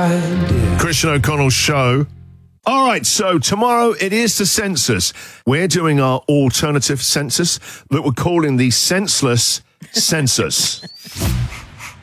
Christian O'Connell Show. All right, so tomorrow it is the census. We're doing our alternative census that we're calling the senseless census.